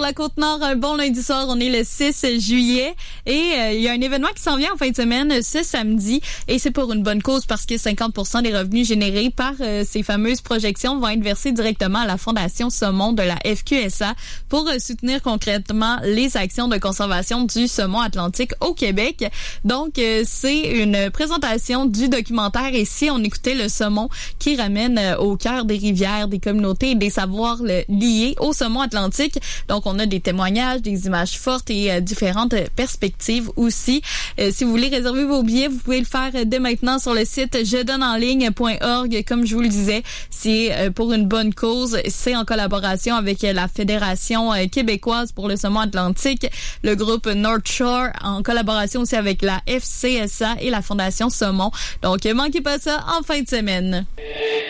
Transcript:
la Côte-Nord, un bon lundi soir. On est le 6 juillet et il y a un événement qui s'en vient en fin de semaine ce samedi et c'est pour une bonne cause parce que 50% des revenus générés par ces fameuses projections vont être versés directement à la Fondation Saumon de la FQSA pour soutenir concrètement les actions de conservation du saumon atlantique au Québec. Donc, c'est une présentation du documentaire et si on écoutait le saumon qui ramène au cœur des rivières, des communautés et des savoirs liés au saumon atlantique. Donc, on a des témoignages, des images fortes et différentes perspectives aussi. Si vous voulez réserver vos billets, vous pouvez le faire dès maintenant sur le site jedonneenligne.org. Comme je vous le disais, c'est pour une bonne cause. C'est en collaboration avec la Fédération québécoise pour le saumon atlantique, le groupe North Shore, en collaboration aussi avec la FCSA et la Fondation Saumon. Donc, manquez pas ça en fin de semaine.